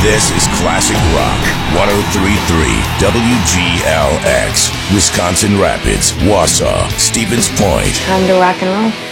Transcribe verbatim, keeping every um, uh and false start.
This is Classic Rock, one oh three point three W G L X, Wisconsin Rapids, Wausau, Stevens Point. Time to rock and roll.